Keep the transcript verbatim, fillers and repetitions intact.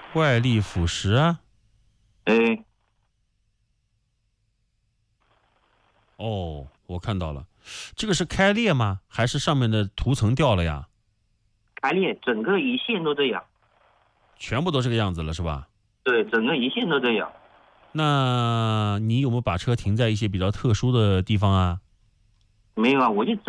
外力腐蚀啊？ 哎， 哦，我看到了，这个是开裂吗？还是上面的涂层掉了呀？ 开裂，整个一线都这样。 全部都这个样子了是吧？ 对，整个一线都这样。 那你有没有把车停在一些比较特殊的地方啊？ 没有啊，我就整